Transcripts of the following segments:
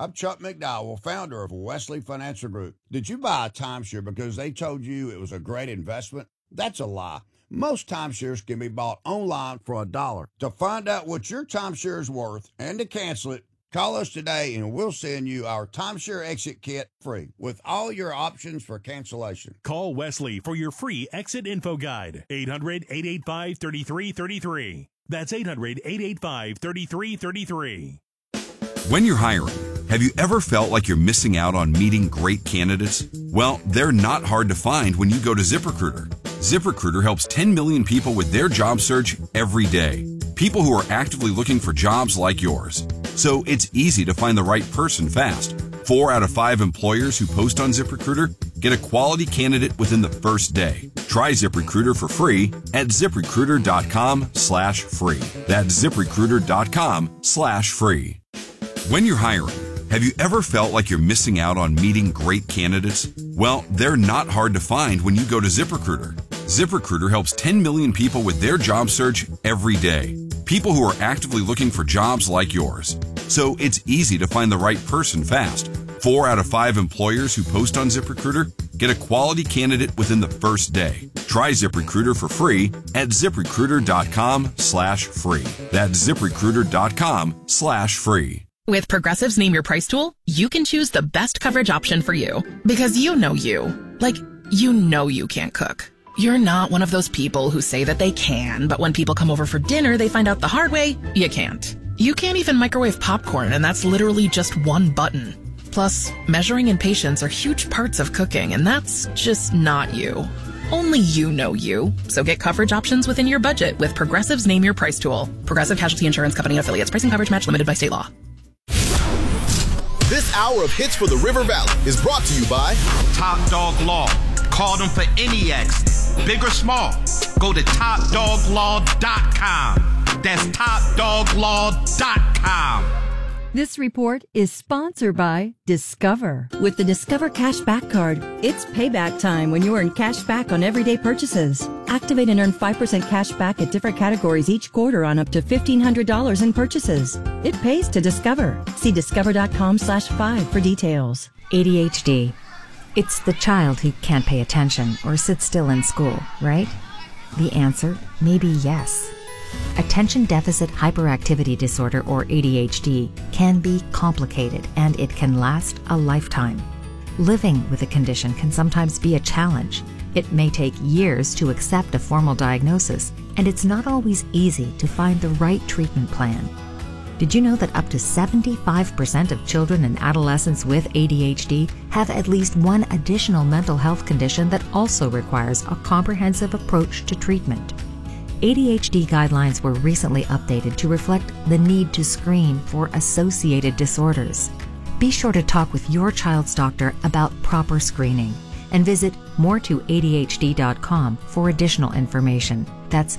I'm Chuck McDowell, founder of Wesley Financial Group. Did you buy a timeshare because they told you it was a great investment? That's a lie. Most timeshares can be bought online for $1. To find out what your timeshare is worth and to cancel it, call us today and we'll send you our timeshare exit kit free with all your options for cancellation. Call Wesley for your free exit info guide. 800-885-3333. That's 800-885-3333. When you're hiring, have you ever felt like you're missing out on meeting great candidates? Well, they're not hard to find when you go to ZipRecruiter. ZipRecruiter helps 10 million people with their job search every day. People who are actively looking for jobs like yours. So it's easy to find the right person fast. 4 out of 5 employers who post on ZipRecruiter get a quality candidate within the first day. Try ZipRecruiter for free at ZipRecruiter.com/free. That's ZipRecruiter.com/free. When you're hiring, have you ever felt like you're missing out on meeting great candidates? Well, they're not hard to find when you go to ZipRecruiter. ZipRecruiter helps 10 million people with their job search every day. People who are actively looking for jobs like yours. So it's easy to find the right person fast. 4 out of 5 employers who post on ZipRecruiter get a quality candidate within the first day. Try ZipRecruiter for free at ZipRecruiter.com/free. That's ZipRecruiter.com/free. With Progressive's Name Your Price tool, you can choose the best coverage option for you. Because you know you. Like, you know you can't cook. You're not one of those people who say that they can, but when people come over for dinner, they find out the hard way, you can't. You can't even microwave popcorn, and that's literally just one button. Plus, measuring and patience are huge parts of cooking, and that's just not you. Only you know you. So get coverage options within your budget with Progressive's Name Your Price tool. Progressive Casualty Insurance Company affiliates. Pricing coverage match limited by state law. This hour of Hits for the River Valley is brought to you by Top Dog Law. Call them for any accident, big or small. Go to TopDogLaw.com. That's TopDogLaw.com. This report is sponsored by Discover. With the Discover Cashback Card, it's payback time when you earn cash back on everyday purchases. Activate and earn 5% cash back at different categories each quarter on up to $1,500 in purchases. It pays to Discover. See discover.com/5 for details. ADHD. It's the child who can't pay attention or sit still in school, right? The answer may be yes. Attention Deficit Hyperactivity Disorder, or ADHD, can be complicated and it can last a lifetime. Living with a condition can sometimes be a challenge. It may take years to accept a formal diagnosis, and it's not always easy to find the right treatment plan. Did you know that up to 75% of children and adolescents with ADHD have at least one additional mental health condition that also requires a comprehensive approach to treatment? ADHD guidelines were recently updated to reflect the need to screen for associated disorders. Be sure to talk with your child's doctor about proper screening and visit moretoadhd.com for additional information. That's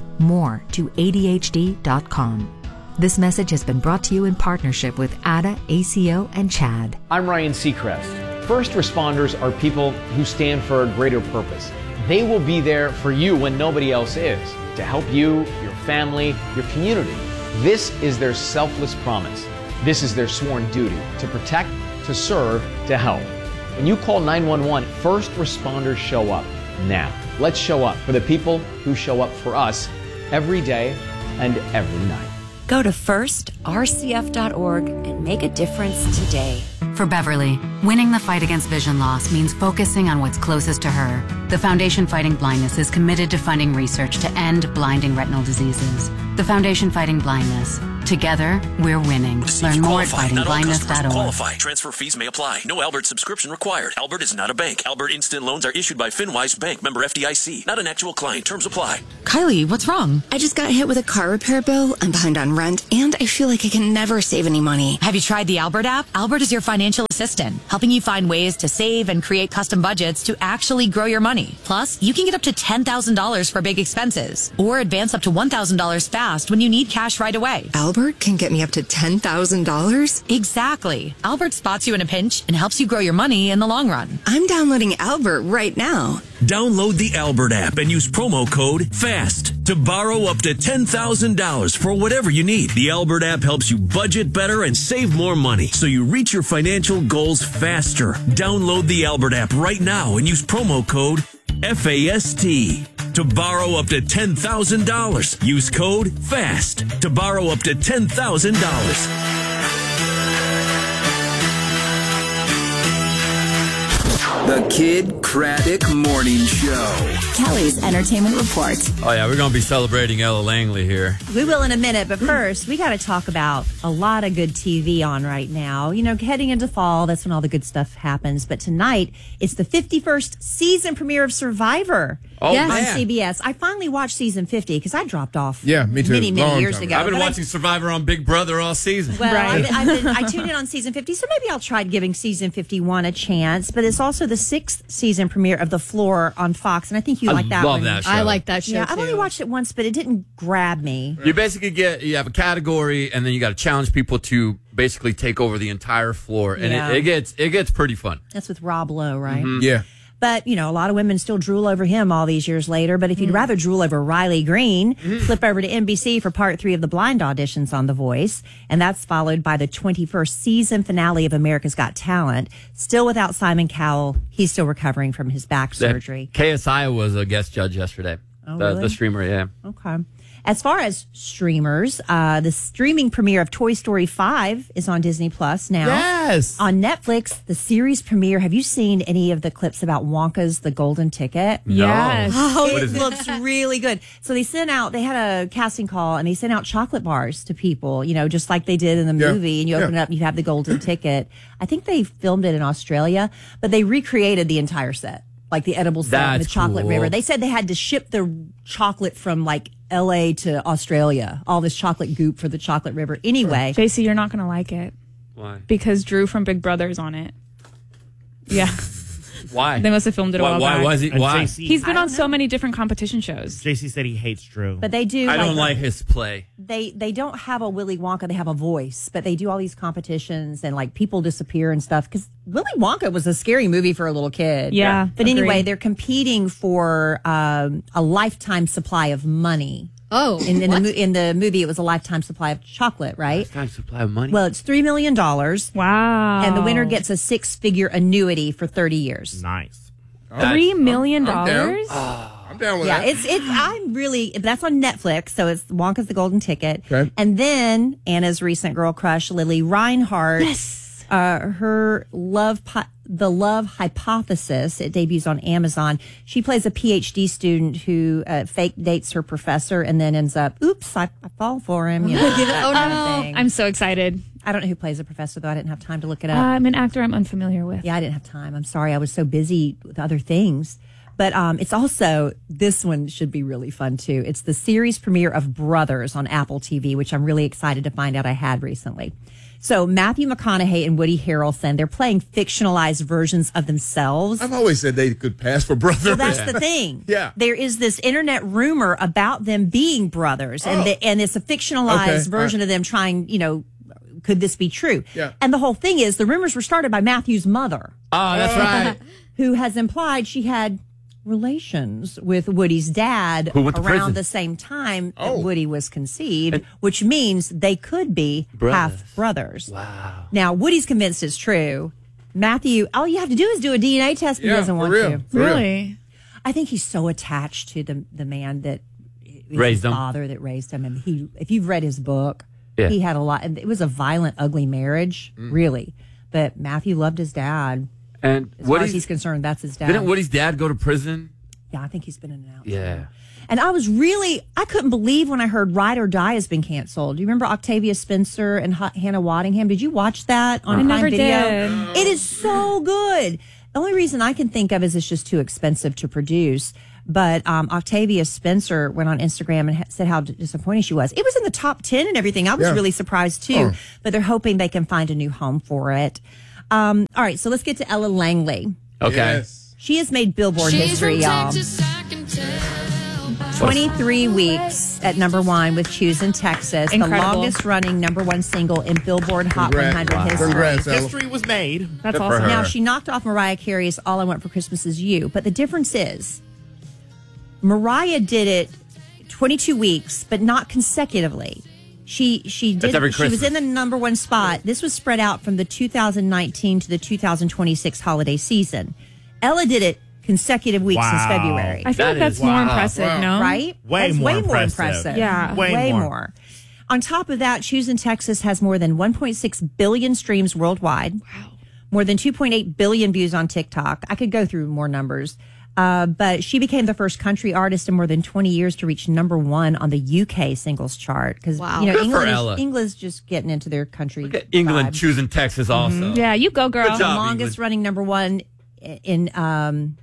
moretoadhd.com. This message has been brought to you in partnership with ADA, ACO, and CHAD. I'm Ryan Seacrest. First responders are people who stand for a greater purpose. They will be there for you when nobody else is, to help you, your family, your community. This is their selfless promise. This is their sworn duty, to protect, to serve, to help. When you call 911, first responders show up. Now, let's show up for the people who show up for us every day and every night. Go to firstrcf.org and make a difference today. For Beverly, winning the fight against vision loss means focusing on what's closest to her. The Foundation Fighting Blindness is committed to funding research to end blinding retinal diseases. The Foundation Fighting Blindness. Together, we're winning. Learn more at fightingblindness.org. Qualify. Transfer fees may apply. No Albert subscription required. Albert is not a bank. Albert Instant Loans are issued by FinWise Bank, member FDIC. Not an actual client. Terms apply. Kylie, what's wrong? I just got hit with a car repair bill. I'm behind on rent, and I feel like I can never save any money. Have you tried the Albert app? Albert is your financial assistant, helping you find ways to save and create custom budgets to actually grow your money. Plus, you can get up to $10,000 for big expenses, or advance up to $1,000 fast when you need cash right away. Albert can get me up to $10,000? Exactly. Albert spots you in a pinch and helps you grow your money in the long run. I'm downloading Albert right now. Download the Albert app and use promo code FAST. to borrow up to $10,000 for whatever you need. The Albert app helps you budget better and save more money so you reach your financial goals faster. Download the Albert app right now and use promo code FAST to borrow up to $10,000. Use code FAST to borrow up to $10,000. The Kid Craddock Morning Show. Kelly's Entertainment Report. Oh, yeah, we're going to be celebrating Ella Langley here. We will in a minute, but first, we got to talk about a lot of good TV on right now. You know, heading into fall, that's when all the good stuff happens. But tonight, it's the 51st season premiere of Survivor. Oh, on man. CBS. I finally watched season 50 because I dropped off Me too. many years ago. I've been But watching Survivor on Big Brother all season. Well, I tuned in on season 50, so maybe I'll try giving season 51 a chance. But it's also the 6th season premiere of The Floor on Fox, and I think you like that love one. that show. I like that show, Yeah, too. I've only watched it once, but it didn't grab me. You basically you have a category, and then you got to challenge people to basically take over the entire floor, and Yeah. it gets pretty fun. That's with Rob Lowe, right? Yeah. But, you know, a lot of women still drool over him all these years later. But if you'd rather drool over Riley Green, flip over to NBC for part 3 of the blind auditions on The Voice. And that's followed by the 21st season finale of America's Got Talent. Still without Simon Cowell. He's still recovering from his back surgery. KSI was a guest judge yesterday. Oh, the really? streamer, yeah. Okay. As far as streamers, the streaming premiere of Toy Story 5 is on Disney Plus now. Yes. On Netflix, the series premiere. Have you seen any of the clips about Wonka's The Golden Ticket? No. Yes. Oh, What it is it? looks really good. So they had a casting call and they sent out chocolate bars to people, you know, just like they did in the movie. And you open it up and you have the golden ticket. I think they filmed it in Australia, but they recreated the entire set. Like the edible set and the That's chocolate cool. river. They said they had to ship the chocolate from like LA to Australia, all this chocolate goop for the chocolate river. Anyway. JC, you're not going to like it. Why? Because Drew from Big Brother is on it. Yeah. Why? They must have filmed it a while back. Why was he? And Why? JC He's been on so many different competition shows. JC said he hates Drew. But they do. I don't like his play. They don't have a Willy Wonka. They have a voice, but they do all these competitions and like people disappear and stuff. Because Willy Wonka was a scary movie for a little kid. Yeah, But anyway, agreed. they're competing for a lifetime supply of money. Oh, in the movie, it was a lifetime supply of chocolate, right? Lifetime supply of money. Well, it's $3 million. Wow. And the winner gets a 6-figure annuity for 30 years. Nice. $3 million? I'm down with that. I'm really, that's on Netflix. So it's Wonka's The Golden Ticket. Okay. And then Anna's recent girl crush, Lily Reinhart. Yes. Her The Love Hypothesis. It debuts on Amazon. She plays a PhD student who fake dates her professor and then ends up, oops, I fall for him. You know, that Oh, kind of no. thing. I'm so excited. I don't know who plays the professor, though. I didn't have time to look it up. I'm an actor I'm unfamiliar with. Yeah, I didn't have time. I'm sorry. I was so busy with other things. But it's also, this one should be really fun, too. It's the series premiere of Brothers on Apple TV, which I'm really excited to find out I had recently. So Matthew McConaughey and Woody Harrelson, they're playing fictionalized versions of themselves. I've always said they could pass for brothers. Well, that's the thing. Yeah. There is this internet rumor about them being brothers, and it's a fictionalized version of them trying, you know, could this be true? Yeah. And the whole thing is the rumors were started by Matthew's mother. Oh, that's right. Who has implied she had relations with Woody's dad Who went to prison. around the same time that Woody was conceived, which means they could be half brothers. Wow. Now, Woody's convinced it's true. Matthew, all you have to do is do a DNA test, but he doesn't want to. Really? I think he's so attached to the man that Raised his him. father that raised him. And if you've read his book, Yeah. he had a lot. And it was a violent, ugly marriage, really. But Matthew loved his dad. And As far as he's concerned, that's his dad. Didn't Woody's dad go to prison? Yeah, I think he's been in and out. Yeah. And I couldn't believe when I heard Ride or Die has been canceled. Do you remember Octavia Spencer and Hannah Waddingham? Did you watch that on I Prime never Video? did. It is so good. The only reason I can think of is it's just too expensive to produce. But Octavia Spencer went on Instagram and said how disappointed she was. It was in the top 10 and everything. I was really surprised too. But they're hoping they can find a new home for it. All right, so let's get to Ella Langley. Okay. Yes. She has made Billboard history, y'all. 23 weeks at #1 with Choosing Texas, Incredible. the longest running #1 single in Billboard Hot Congrats. 100 Wow. history. Congrats, Ella. History was made. That's Good for awesome. her. Now, she knocked off Mariah Carey's All I Want for Christmas Is You, but the difference is Mariah did it. 22 weeks, but not consecutively. She did. She was in the number one spot. This was spread out from the 2019 to the 2026 holiday season. Ella did it consecutive weeks since February. I feel like that's more impressive, no? Right? Way more impressive. Yeah. Way more. On top of that, Choosing Texas has more than 1.6 billion streams worldwide. Wow. More than 2.8 billion views on TikTok. I could go through more numbers. But she became the first country artist in more than 20 years to reach number one on the UK singles chart. Because, England's just getting into their country. Look at England vibe. Choosing Texas also. Mm-hmm. Yeah, you go, girl. Good job, the longest running number one in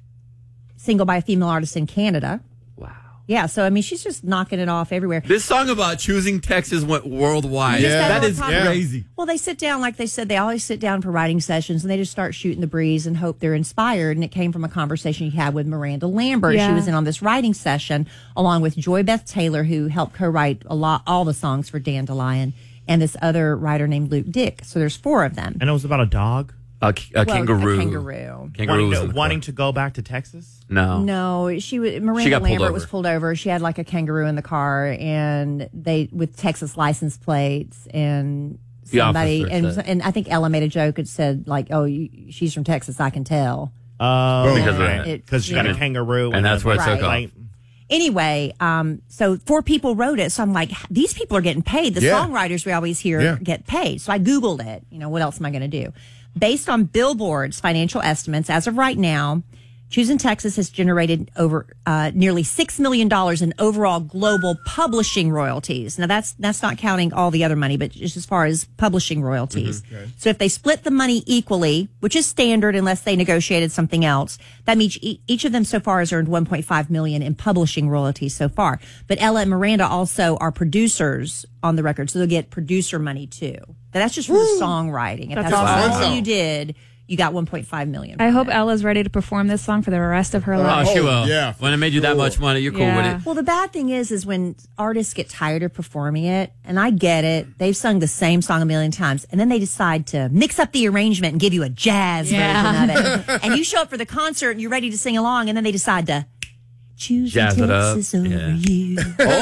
single by a female artist in Canada. Wow. Yeah, so I mean, she's just knocking it off everywhere. This song about Choosing Texas went worldwide. Yeah. That is crazy. Well, they sit down, like they said, they always sit down for writing sessions and they just start shooting the breeze and hope they're inspired. And it came from a conversation you had with Miranda Lambert. Yeah. She was in on this writing session along with Joy Beth Taylor, who helped co-write all the songs for Dandelion, and this other writer named Luke Dick. So there's 4 of them. And it was about a dog? A kangaroo. A kangaroo. Wanting to go back to Texas? No. No, Miranda Lambert was pulled over. She had like a kangaroo in the car, and with Texas license plates, and somebody and I think Ella made a joke. It said like, "Oh, she's from Texas, I can tell." Oh, because she got a kangaroo, and that's where it took off. Anyway, so 4 people wrote it. So I'm like, these people are getting paid. The songwriters we always hear get paid. So I Googled it. What else am I going to do? Based on Billboard's financial estimates, as of right now, Choosing Texas has generated over nearly $6 million in overall global publishing royalties. Now, that's not counting all the other money, but just as far as publishing royalties. Mm-hmm. Okay. So if they split the money equally, which is standard unless they negotiated something else, that means each of them so far has earned $1.5 million in publishing royalties so far. But Ella and Miranda also are producers on the record, so they'll get producer money too. That's just for the songwriting. If that's all you did, you got $1.5 million. I hope Ella's ready to perform this song for the rest of her life. Oh, she will. Yeah. When it made you that much money, you're cool with it. Well, the bad thing is when artists get tired of performing it, and I get it, they've sung the same song a million times, and then they decide to mix up the arrangement and give you a jazz version of it. And you show up for the concert and you're ready to sing along, and then they decide to choose Texas over you.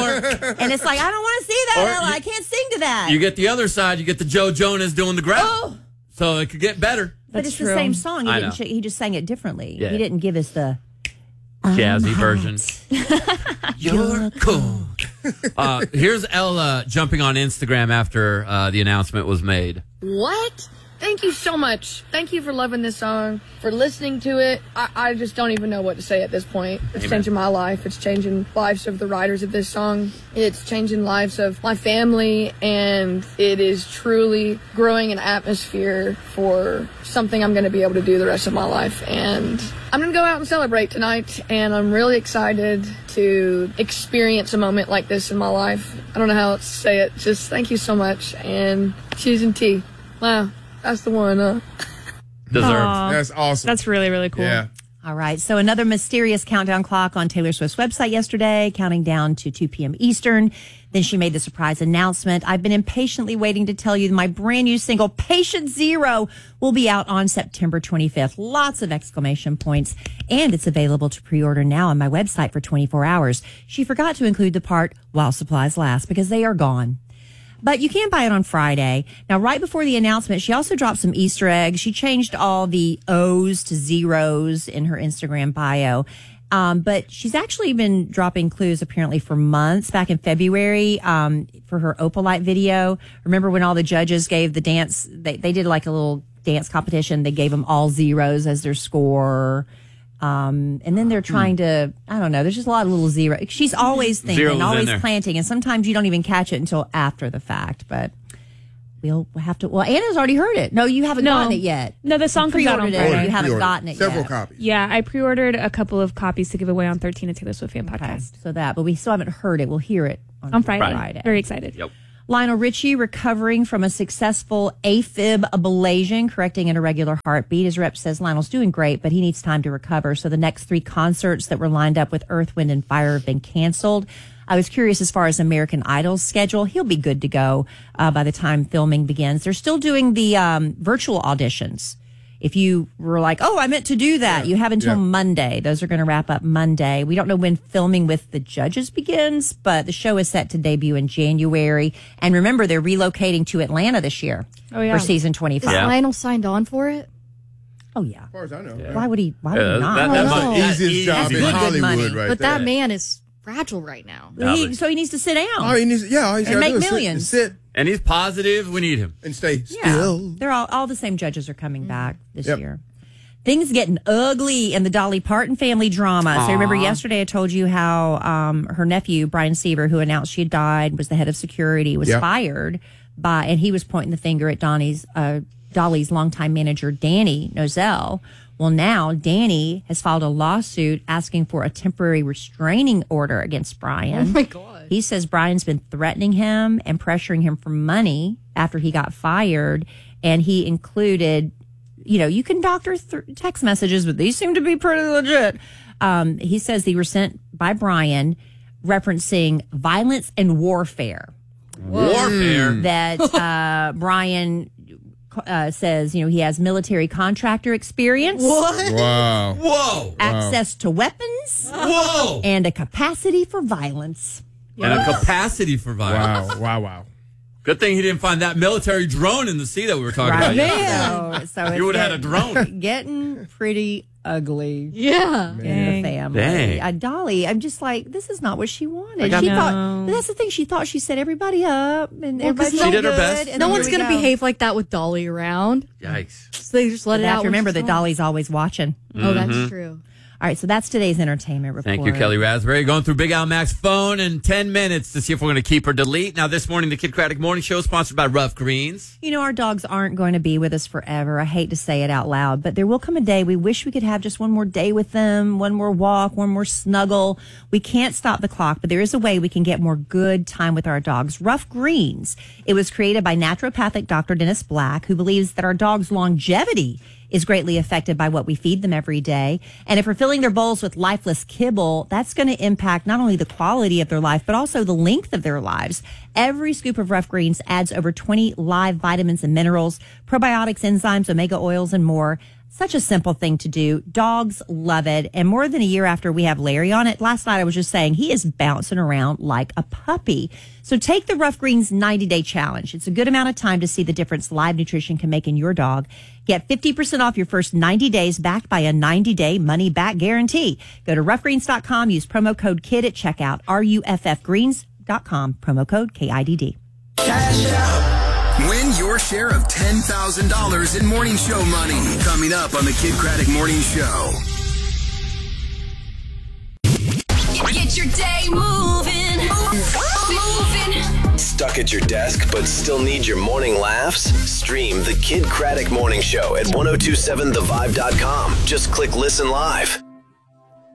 And it's like, I don't want to see that, Ella. I can't sing to that. You get the other side. You get the Joe Jonas doing the growl. So it could get better. But it's the same song. He just sang it differently. Yeah. He didn't give us the jazzy version. You're cool. Here's Ella jumping on Instagram after the announcement was made. What? Thank you so much. Thank you for loving this song, for listening to it. I just don't even know what to say at this point. It's changing my life. It's changing lives of the writers of this song. It's changing lives of my family, and it is truly growing an atmosphere for something I'm going to be able to do the rest of my life. And I'm going to go out and celebrate tonight, and I'm really excited to experience a moment like this in my life. I don't know how else to say it. Just thank you so much. And Choosing T. Wow. That's the one, Deserved. That's awesome. That's really, really cool. Yeah. All right. So another mysterious countdown clock on Taylor Swift's website yesterday, counting down to 2 p.m. Eastern. Then she made the surprise announcement. I've been impatiently waiting to tell you my brand new single, Patient Zero, will be out on September 25th. Lots of exclamation points. And it's available to pre-order now on my website for 24 hours. She forgot to include the part, while supplies last, because they are gone. But you can buy it on Friday. Now, right before the announcement, she also dropped some Easter eggs. She changed all the O's to zeros in her Instagram bio. But she's actually been dropping clues apparently for months. Back in February, for her Opalite video. Remember when all the judges gave the dance, they did like a little dance competition. They gave them all zeros as their score. And then they're trying to, I don't know, there's just a lot of little zero. She's always thinking, always planting, and sometimes you don't even catch it until after the fact, but we'll have to, Anna's already heard it. No, you haven't gotten it yet. No, the song comes out on Friday. You haven't gotten it Several yet. copies. Yeah, I pre-ordered a couple of copies to give away on 13 Taylor Swift Fan Podcast. So but we still haven't heard it. We'll hear it on Friday. Very excited. Yep. Lionel Richie recovering from a successful AFib ablation, correcting an irregular heartbeat. His rep says Lionel's doing great, but he needs time to recover. So the next 3 concerts that were lined up with Earth, Wind, and Fire have been canceled. I was curious as far as American Idol's schedule. He'll be good to go by the time filming begins. They're still doing the virtual auditions. If you were like, oh, I meant to do that, you have until Monday. Those are going to wrap up Monday. We don't know when filming with the judges begins, but the show is set to debut in January. And remember, they're relocating to Atlanta this year for season 25. Is Lionel signed on for it? Oh, yeah. As far as I know. Why would he not? That's easiest job in Hollywood right but there. that man is fragile right now. So he needs to sit down. Oh, he needs, all he's and got to make do is millions. sit. And he's positive we need him. And stay still. They're all the same judges are coming back this year. Things getting ugly in the Dolly Parton family drama. So remember yesterday I told you how her nephew, Brian Seaver, who announced she had died, was the head of security, was fired and he was pointing the finger at Dolly's longtime manager, Danny Nozell. Well, now Danny has filed a lawsuit asking for a temporary restraining order against Brian. Oh, my God. He says Brian's been threatening him and pressuring him for money after he got fired. And he included, you can doctor text messages, but these seem to be pretty legit. He says they were sent by Brian referencing violence and warfare. Warfare? That Brian says, he has military contractor experience. What? Wow. Whoa. Access to weapons. Whoa. And a capacity for violence. And a capacity for violence. Wow. Good thing he didn't find that military drone in the sea that we were talking about. So you would have had a drone. Getting pretty ugly. Yeah. In the family. Dang. Dolly, I'm just like, this is not what she wanted. But that's the thing. She thought she set everybody up and everybody she did her best. And no one's going to behave like that with Dolly around. Yikes. So they just let it out. You have to remember that Dolly's always watching. Oh, that's true. All right, so that's today's entertainment report. Thank you, Kelly Raspberry. Going through Big Al Mac's phone in 10 minutes to see if we're going to keep or delete. Now, this morning, the Kid Craddock Morning Show is sponsored by Rough Greens. Our dogs aren't going to be with us forever. I hate to say it out loud, but there will come a day we wish we could have just one more day with them, one more walk, one more snuggle. We can't stop the clock, but there is a way we can get more good time with our dogs. Rough Greens. It was created by naturopathic Dr. Dennis Black, who believes that our dogs' longevity is greatly affected by what we feed them every day. And if we're filling their bowls with lifeless kibble, that's going to impact not only the quality of their life, but also the length of their lives. Every scoop of Rough Greens adds over 20 live vitamins and minerals, probiotics, enzymes, omega oils, and more. Such a simple thing to do. Dogs love it. And more than a year after we have Larry on it, last night I was just saying he is bouncing around like a puppy. So take the Rough Greens 90-day challenge. It's a good amount of time to see the difference live nutrition can make in your dog. Get 50% off your first 90 days backed by a 90-day money-back guarantee. Go to roughgreens.com. Use promo code KID at checkout. RUFFgreens.com. Promo code KIDD. Cash out. Win your share of $10,000 in morning show money. Coming up on the Kid Craddock Morning Show. Get your day moving. Stuck at your desk but still need your morning laughs? Stream the Kid Craddock Morning Show at 1027thevibe.com. Just click listen live.